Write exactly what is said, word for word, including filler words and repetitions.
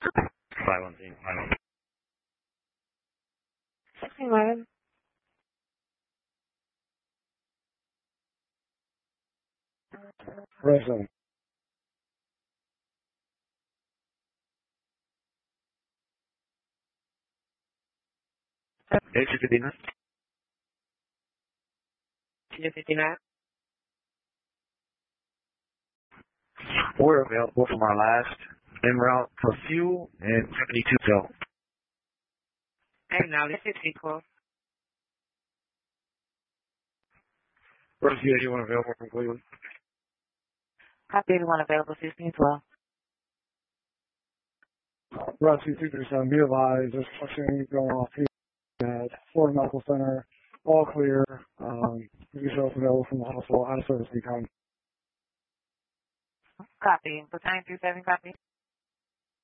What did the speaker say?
five one three, five one three. six eleven. Present. eight two fifty-nine. two fifty-nine. We're available from our last en route for fuel and seventy-two fill. And now this is equal. Where's the anyone available from Cleveland? Copy everyone available sixteen twelve. Route two two three seven, be advised, there's question going off here at Florida Medical Center. All clear. Um, yourself available from the hospital. Out of service become. Copy. Battalion three seven, copy.